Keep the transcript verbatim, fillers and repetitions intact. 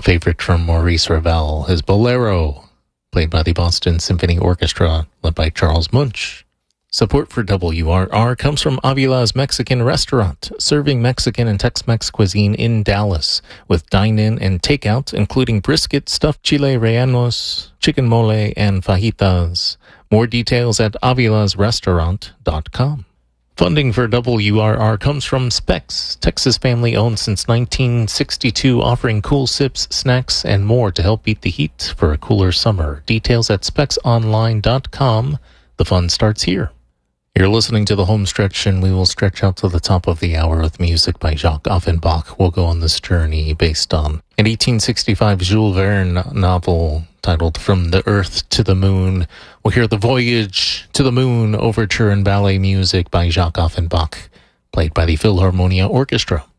favorite from Maurice Ravel, his Bolero, played by the Boston Symphony Orchestra, led by Charles Munch. Support for W R R comes from Avila's Mexican Restaurant, serving Mexican and Tex-Mex cuisine in Dallas, with dine-in and takeout, including brisket, stuffed chile rellenos, chicken mole, and fajitas. More details at avilas restaurant dot com. Funding for W R R comes from Specs, Texas family-owned since nineteen sixty-two, offering cool sips, snacks, and more to help beat the heat for a cooler summer. Details at specs online dot com. The fun starts here. You're listening to the home stretch, and we will stretch out to the top of the hour with music by Jacques Offenbach. We'll go on this journey based on an eighteen sixty-five Jules Verne novel titled From the Earth to the Moon. We'll hear the Voyage to the Moon overture and ballet music by Jacques Offenbach, played by the Philharmonia Orchestra.